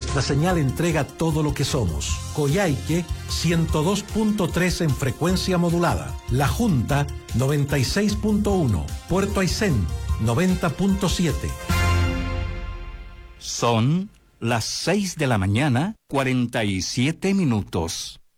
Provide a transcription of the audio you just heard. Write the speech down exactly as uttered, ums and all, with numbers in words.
nuestra señal entrega todo lo que somos. Coyhaique, ciento dos punto tres en frecuencia modulada. La Junta, noventa y seis punto uno. Puerto Aysén, noventa punto siete. Son las seis de la mañana, cuarenta y siete minutos.